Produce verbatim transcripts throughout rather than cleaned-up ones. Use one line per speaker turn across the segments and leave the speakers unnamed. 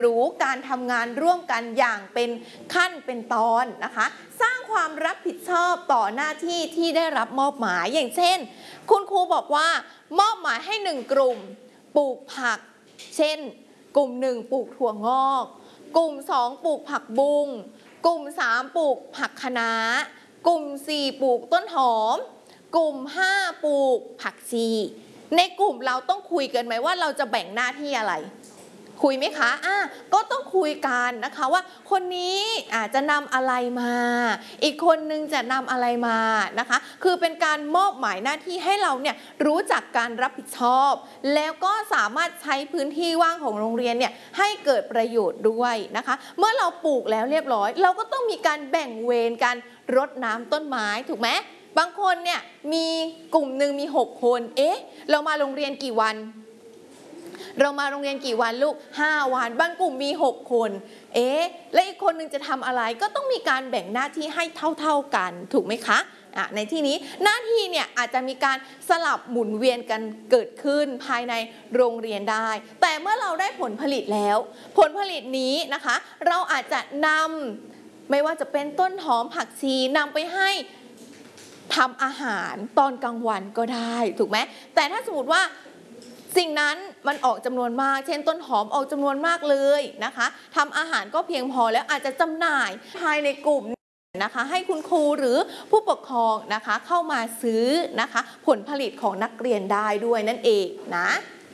รู้การทำงานร่วมกันอย่างเป็นขั้นเป็นตอนนะคะสร้างความรับผิดชอบต่อหน้าที่ที่ได้รับมอบหมายอย่างเช่นคุณครูบอกว่ามอบหมายให้หนึ่งกลุ่มปลูกผักเช่นกลุ่มหนึ่งปลูกถั่วงอกกลุ่มสองปลูกผักบุ้งกลุ่มสามปลูกผักคะน้ากลุ่มสี่ปลูกต้นหอมกลุ่มห้าปลูกผักชีในกลุ่มเราต้องคุยกันไหมว่าเราจะแบ่งหน้าที่อะไรคุยไหมคะอ่ะก็ต้องคุยกันนะคะว่าคนนี้อาจจะนำอะไรมาอีกคนนึงจะนำอะไรมานะคะคือเป็นการมอบหมายหน้าที่ให้เราเนี่ยรู้จักการรับผิดชอบแล้วก็สามารถใช้พื้นที่ว่างของโรงเรียนเนี่ยให้เกิดประโยชน์ด้วยนะคะเมื่อเราปลูกแล้วเรียบร้อยเราก็ต้องมีการแบ่งเวรกันรดน้ำต้นไม้ถูกไหมบางคนเนี่ยมีกลุ่มหนึ่งมีหกคนเอ๊ะเรามาโรงเรียนกี่วันเรามาโรงเรียนกี่วันลูกห้าวันบางกลุ่มมีหกคนเอ๊ะและอีกคนนึงจะทำอะไรก็ต้องมีการแบ่งหน้าที่ให้เท่าๆกันถูกไหมคะอ่ะในที่นี้หน้าที่เนี่ยอาจจะมีการสลับหมุนเวียนกันเกิดขึ้นภายในโรงเรียนได้แต่เมื่อเราได้ผลผลิตแล้วผลผลิตนี้นะคะเราอาจจะนำไม่ว่าจะเป็นต้นหอมผักชีนำไปให้ทำอาหารตอนกลางวันก็ได้ถูกไหมแต่ถ้าสมมติว่าสิ่งนั้นมันออกจำนวนมากเช่นต้นหอมออกจำนวนมากเลยนะคะทำอาหารก็เพียงพอแล้วอาจจะจำหน่ายภายในกลุ่มนะคะให้คุณครูหรือผู้ปกครองนะคะเข้ามาซื้อนะคะผลผลิตของนักเรียนได้ด้วยนั่นเองนะ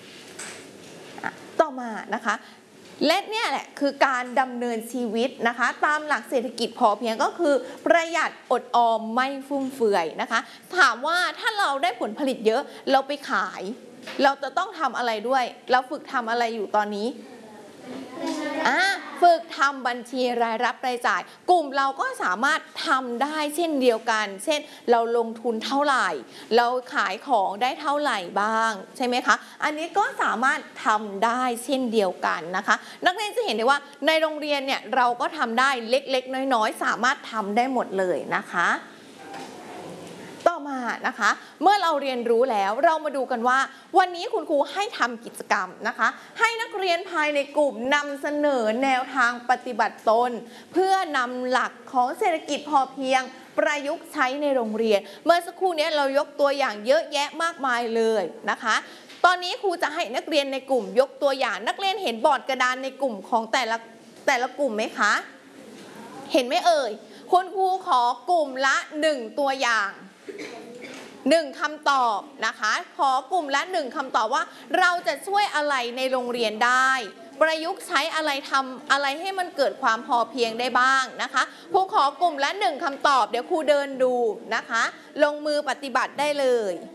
ต่อมานะคะและเนี่ยแหละคือการดำเนินชีวิตนะคะตามหลักเศรษฐกิจพอเพียงก็คือประหยัดอดออมไม่ฟุ่มเฟือยนะคะถามว่าถ้าเราได้ผลผลิตเยอะเราไปขายเราจะต้องทำอะไรด้วยเราฝึกทำอะไรอยู่ตอนนี้อ่าฝึกทำบัญชีรายรับรายจ่ายกลุ่มเราก็สามารถทำได้เช่นเดียวกันเช่นเราลงทุนเท่าไหร่เราขายของได้เท่าไหร่บ้างใช่ไหมคะอันนี้ก็สามารถทำได้เช่นเดียวกันนะคะนักเรียนจะเห็นได้ว่าในโรงเรียนเนี่ยเราก็ทำได้เล็กๆน้อยๆสามารถทำได้หมดเลยนะคะต่อมานะคะเมื่อเราเรียนรู้แล้วเรามาดูกันว่าวันนี้คุณครูให้ทำกิจกรรมนะคะให้นักเรียนภายในกลุ่มนำเสนอแนวทางปฏิบัติตนเพื่อนำหลักของเศรษฐกิจพอเพียงประยุกต์ใช้ในโรงเรียนเมื่อสักครู่นี้เรายกตัวอย่างเยอะแยะมากมายเลยนะคะตอนนี้ครูจะให้นักเรียนในกลุ่มยกตัวอย่างนักเรียนเห็นบอร์ดกระดานในกลุ่มของแต่ละแต่ละกลุ่มไหมคะเห็นไหมเอ่ยคุณครูขอกลุ่มละหนึ่งตัวอย่างหนึ่งคำตอบนะคะขอกลุ่มละหนึ่งคำตอบว่าเราจะช่วยอะไรในโรงเรียนได้ประยุกต์ใช้อะไรทำอะไรให้มันเกิดความพอเพียงได้บ้างนะคะครูขอกลุ่มละหนึ่งคำตอบเดี๋ยวครูเดินดูนะคะลงมือปฏิบัติได้เลย